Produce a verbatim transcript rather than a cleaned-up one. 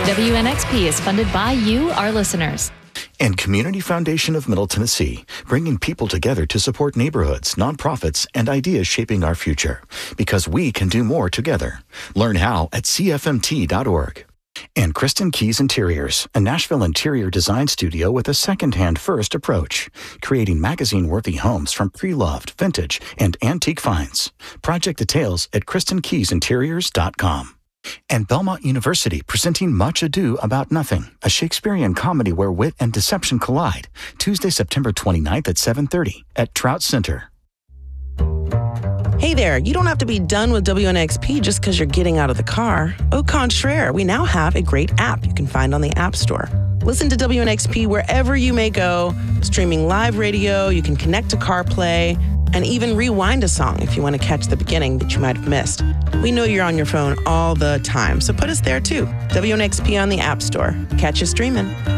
W N X P is funded by you, our listeners. And Community Foundation of Middle Tennessee, bringing people together to support neighborhoods, nonprofits, and ideas shaping our future. Because we can do more together. Learn how at C F M T dot org. And Kristen Keys Interiors, a Nashville interior design studio with a second-hand first approach, creating magazine-worthy homes from pre-loved, vintage, and antique finds. Project details at Kristen Keys Interiors dot com. And Belmont University presenting Much Ado About Nothing, a Shakespearean comedy where wit and deception collide, Tuesday, September twenty-ninth at seven thirty at Trout Center. Hey there, you don't have to be done with W N X P just because you're getting out of the car. Au contraire, we now have a great app you can find on the App Store. Listen to W N X P wherever you may go, streaming live radio, you can connect to CarPlay, and even rewind a song if you want to catch the beginning that you might have missed. We know you're on your phone all the time, so put us there too. W N X P on the App Store. Catch you streaming.